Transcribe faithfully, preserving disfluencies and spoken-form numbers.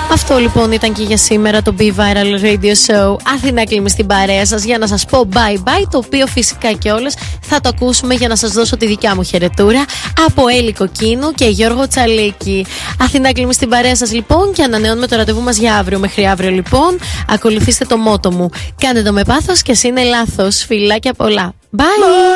Αυτό λοιπόν ήταν και για σήμερα το Be Viral Radio Show. Αθηνά Κλίμη στην παρέα σας για να σας πω bye bye. Το οποίο φυσικά και όλες θα το ακούσουμε για να σας δώσω τη δικιά μου χαιρετούρα από Έλλη Κοκκίνου και Γιώργο Τσαλίκη. Αθηνά Κλίμη στην παρέα σας λοιπόν και ανανεώνουμε το ραντεβού μας για αύριο. Μέχρι αύριο λοιπόν ακολουθήστε το μότο μου. Κάντε το με πάθος και ας είναι λάθος. Φιλάκια πολλά. Bye!